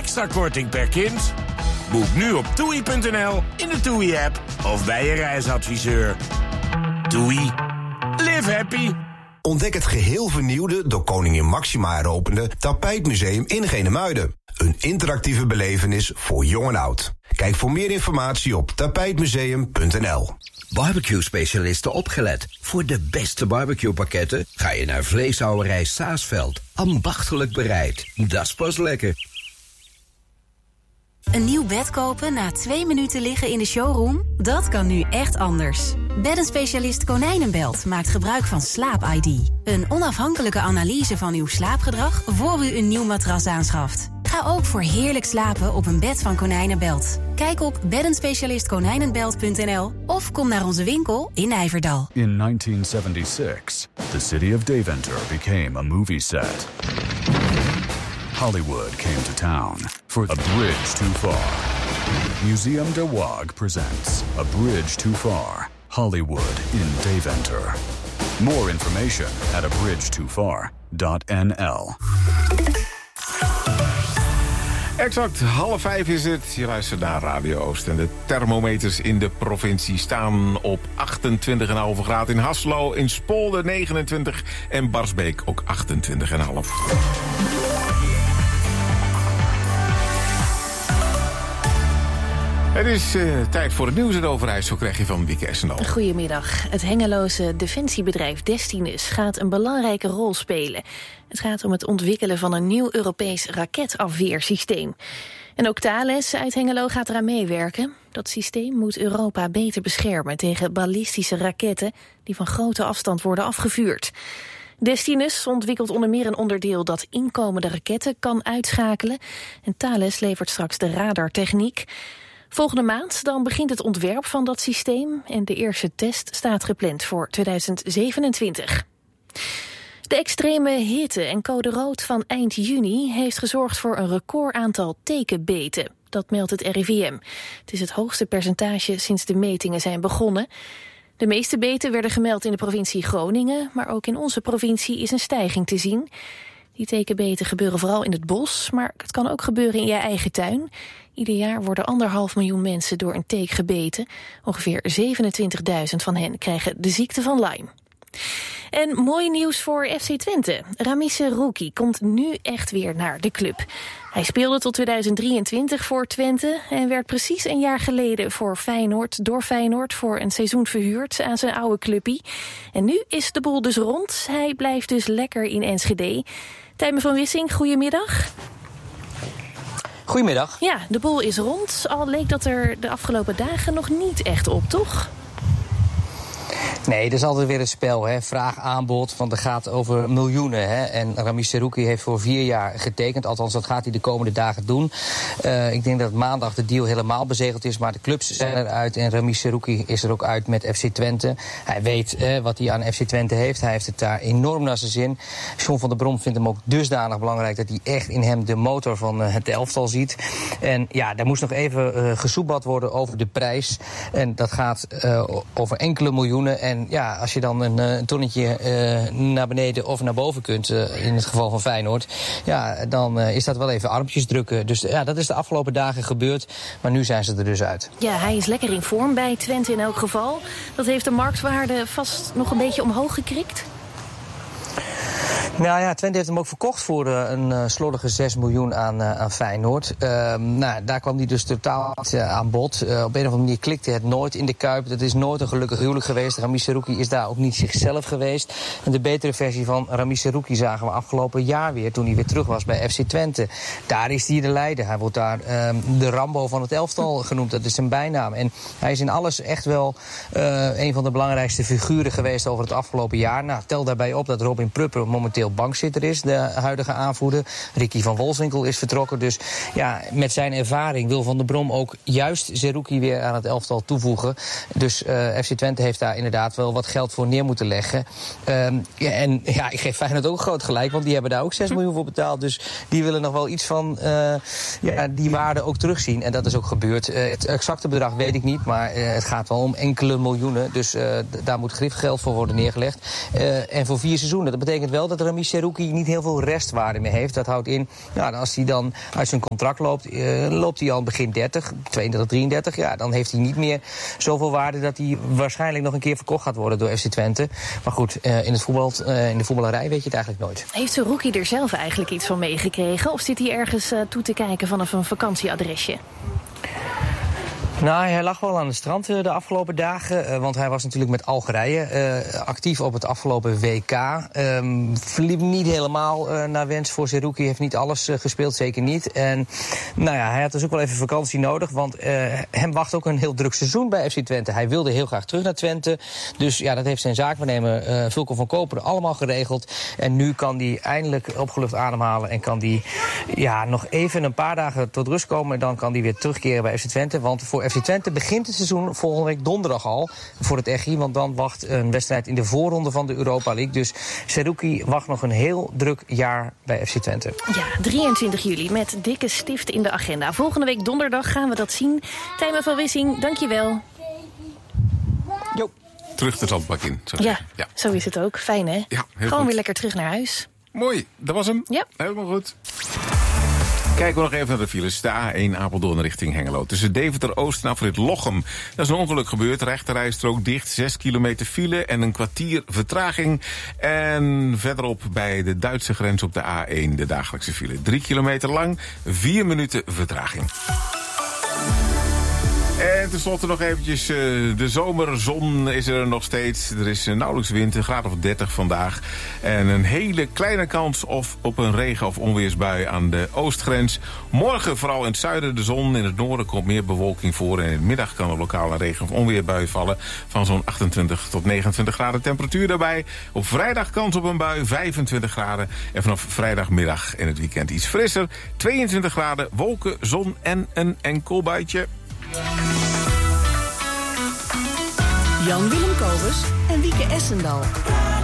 extra korting per kind? Boek nu op toei.nl, in de TUI-app of bij je reisadviseur. TUI. Live happy. Ontdek het geheel vernieuwde, door koningin Máxima eropende Tapijtmuseum in Genemuiden. Een interactieve belevenis voor jong en oud. Kijk voor meer informatie op tapijtmuseum.nl. Barbecue-specialisten opgelet. Voor de beste barbecue-pakketten ga je naar Vleeshouwerij Saasveld. Ambachtelijk bereid. Dat is pas lekker. Een nieuw bed kopen na 2 minuten liggen in de showroom? Dat kan nu echt anders. Beddenspecialist Konijnenbelt maakt gebruik van Slaap-ID. Een onafhankelijke analyse van uw slaapgedrag voor u een nieuw matras aanschaft. Ga ook voor heerlijk slapen op een bed van Konijnenbelt. Kijk op beddenspecialistkonijnenbelt.nl of kom naar onze winkel in Nijverdal. In 1976, the city of Deventer became a movie set. Hollywood came to town for A Bridge Too Far. Museum de Waag presents A Bridge Too Far, Hollywood in Deventer. More information at abridgetofar.nl. Exact 4:30 is het. Je luistert naar Radio Oost. En de thermometers in de provincie staan op 28,5 graden. In Hasselo, in Spolde 29 en Barsbeek ook 28,5. Het is tijd voor het nieuws in Overijssel. Zo krijg je van Wieke Essenal. Goedemiddag. Het Hengeloze defensiebedrijf Destinus gaat een belangrijke rol spelen. Het gaat om het ontwikkelen van een nieuw Europees raketafweersysteem. En ook Thales uit Hengelo gaat eraan meewerken. Dat systeem moet Europa beter beschermen tegen ballistische raketten die van grote afstand worden afgevuurd. Destinus ontwikkelt onder meer een onderdeel dat inkomende raketten kan uitschakelen. En Thales levert straks de radartechniek. Volgende maand dan begint het ontwerp van dat systeem en de eerste test staat gepland voor 2027. De extreme hitte en code rood van eind juni heeft gezorgd voor een recordaantal tekenbeten. Dat meldt het RIVM. Het is het hoogste percentage sinds de metingen zijn begonnen. De meeste beten werden gemeld in de provincie Groningen, maar ook in onze provincie is een stijging te zien. Die tekenbeten gebeuren vooral in het bos, maar het kan ook gebeuren in je eigen tuin. Ieder jaar worden 1,5 miljoen mensen door een teek gebeten. Ongeveer 27.000 van hen krijgen de ziekte van Lyme. En mooi nieuws voor FC Twente. Ramis Serouki komt nu echt weer naar de club. Hij speelde tot 2023 voor Twente en werd precies een jaar geleden door Feyenoord voor een seizoen verhuurd aan zijn oude clubpie. En nu is de boel dus rond. Hij blijft dus lekker in Enschede. Tijmen van Wissing, goedemiddag. Goedemiddag. Ja, de boel is rond. Al leek dat er de afgelopen dagen nog niet echt op, toch? Nee, dat is altijd weer het spel, hè. Vraag, aanbod, want het gaat over miljoenen, hè. En Ramis Serouki heeft voor 4 jaar getekend. Althans, dat gaat hij de komende dagen doen. Ik denk dat maandag de deal helemaal bezegeld is, maar de clubs zijn eruit. En Ramis Serouki is er ook uit met FC Twente. Hij weet wat hij aan FC Twente heeft. Hij heeft het daar enorm naar zijn zin. John van der Brom vindt hem ook dusdanig belangrijk dat hij echt in hem de motor van het elftal ziet. En ja, daar moest nog even gesoebat worden over de prijs. En dat gaat over enkele miljoenen. En ja, als je dan een tonnetje naar beneden of naar boven kunt, in het geval van Feyenoord, ja, dan is dat wel even armpjes drukken. Dus ja, dat is de afgelopen dagen gebeurd, maar nu zijn ze er dus uit. Ja, hij is lekker in vorm bij Twente in elk geval. Dat heeft de marktwaarde vast nog een beetje omhoog gekrikt. Nou ja, Twente heeft hem ook verkocht voor een slordige 6 miljoen aan Feyenoord. Daar kwam hij dus totaal aan bod. Op een of andere manier klikte het nooit in de Kuip. Dat is nooit een gelukkig huwelijk geweest. Ramis Serouki is daar ook niet zichzelf geweest. En de betere versie van Ramis Serouki zagen we afgelopen jaar weer, toen hij weer terug was bij FC Twente. Daar is hij de leider. Hij wordt daar de Rambo van het elftal genoemd. Dat is zijn bijnaam. En hij is in alles echt wel een van de belangrijkste figuren geweest over het afgelopen jaar. Nou, tel daarbij op dat Robin Prupper momenteel bankzitter is, de huidige aanvoerder. Ricky van Wolfswinkel is vertrokken. Dus ja, met zijn ervaring wil Van der Brom ook juist Serouki weer aan het elftal toevoegen. Dus FC Twente heeft daar inderdaad wel wat geld voor neer moeten leggen. En ja, ik geef Feyenoord ook groot gelijk, want die hebben daar ook 6 miljoen voor betaald. Dus die willen nog wel iets van die waarde ook terugzien. En dat is ook gebeurd. Het exacte bedrag weet ik niet, maar het gaat wel om enkele miljoenen. Dus daar moet griffgeld voor worden neergelegd. En voor 4 seizoenen. Dat betekent wel dat Ramis Rami Serouki niet heel veel restwaarde meer heeft. Dat houdt in, als hij dan uit zijn contract loopt, loopt hij al begin 30, 32, 33. Ja, dan heeft hij niet meer zoveel waarde dat hij waarschijnlijk nog een keer verkocht gaat worden door FC Twente. Maar goed, in de voetballerij weet je het eigenlijk nooit. Heeft Serouki er zelf eigenlijk iets van meegekregen? Of zit hij ergens toe te kijken vanaf een vakantieadresje? Nou, hij lag wel aan het strand de afgelopen dagen. Want hij was natuurlijk met Algerije actief op het afgelopen WK. Verliep niet helemaal naar wens voor Serouki. Heeft niet alles gespeeld, zeker niet. En hij had dus ook wel even vakantie nodig. Want hem wacht ook een heel druk seizoen bij FC Twente. Hij wilde heel graag terug naar Twente. Dus dat heeft zijn zaakwaarnemer Vulko van Koperen allemaal geregeld. En nu kan hij eindelijk opgelucht ademhalen. En kan hij nog even een paar dagen tot rust komen. En dan kan hij weer terugkeren bij FC Twente. Want voor FC Twente begint het seizoen volgende week donderdag al voor het EGI. Want dan wacht een wedstrijd in de voorronde van de Europa League. Dus Serouki wacht nog een heel druk jaar bij FC Twente. Ja, 23 juli met dikke stift in de agenda. Volgende week donderdag gaan we dat zien. Tijmen van Wissing, dankjewel. Jo. Terug de zandbak in. Ja, zo is het ook. Fijn, hè? Ja, gewoon weer lekker terug naar huis. Mooi, dat was hem. Ja. Helemaal goed. Kijken we nog even naar de files. De A1 Apeldoorn richting Hengelo. Tussen Deventer-Oost en afrit Lochem. Dat is een ongeluk gebeurd. Rechterrijstrook dicht. 6 kilometer file en een kwartier vertraging. En verderop bij de Duitse grens op de A1 de dagelijkse file. 3 kilometer lang. 4 minuten vertraging. En tenslotte nog eventjes, de zomerzon is er nog steeds. Er is nauwelijks wind, een graad of 30 vandaag. En een hele kleine kans op een regen- of onweersbui aan de oostgrens. Morgen vooral in het zuiden de zon. In het noorden komt meer bewolking voor. En in de middag kan er lokaal een regen- of onweerbui vallen. Van zo'n 28 tot 29 graden temperatuur daarbij. Op vrijdag kans op een bui, 25 graden. En vanaf vrijdagmiddag in het weekend iets frisser. 22 graden, wolken, zon en een enkel buitje. Jan Willem Kobus en Wieke Essendal.